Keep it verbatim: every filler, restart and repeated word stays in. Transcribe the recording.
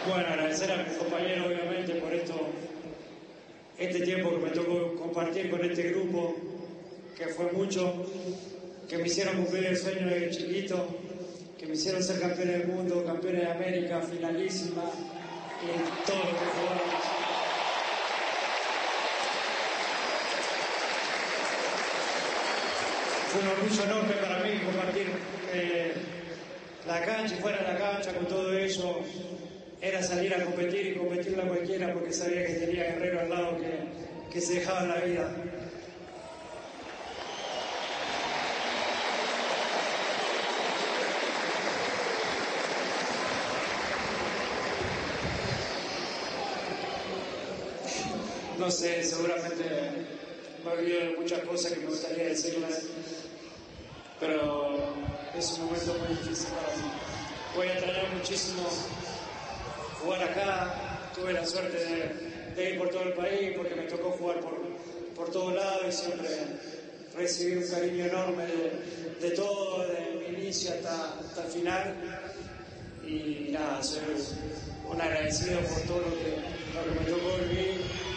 Bueno, agradecer a mis compañeros, obviamente, por esto, este tiempo que me tocó compartir con este grupo, que fue mucho, que me hicieron cumplir el sueño de chiquito, que me hicieron ser campeones del mundo, campeones de América, finalísima, y todo lo que jugamos. Fue un orgullo enorme para mí compartir eh, la cancha y fuera de la cancha con todo eso. Era salir a competir y competirla a cualquiera porque sabía que tenía guerreros al lado que, que se dejaban la vida. No sé, seguramente me olvidé muchas cosas que me gustaría decirles, pero es un momento muy difícil para mí. Voy a extrañar muchísimo jugar acá. Tuve la suerte de, de ir por todo el país porque me tocó jugar por, por todos lados y siempre recibí un cariño enorme de, de todo, desde mi inicio hasta, hasta el final. Y nada, soy un agradecido por todo lo que, lo que me tocó vivir.